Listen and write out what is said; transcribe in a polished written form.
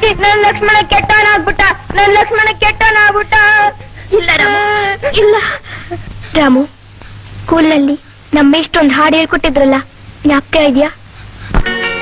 ನನ್ ಲಕ್ಷ್ಮಣ ಕೆಟ್ಟವನಾಗ್ಬಿಟ್ಟ, ನನ್ ಲಕ್ಷ್ಮಣ ಕೆಟ್ಟವನಾಗ್ಬಿಟ್ಟ. ಇಲ್ಲ ರಾಮು, ಇಲ್ಲ ರಾಮು. ಸ್ಕೂಲ್ನಲ್ಲಿ ನಮ್ಮ ಇಷ್ಟೊಂದು ಹಾಡು ಹೇಳ್ಕೊಟ್ಟಿದ್ರಲ್ಲ, ಜ್ಞಾಪಕ ಇದೆಯಾ?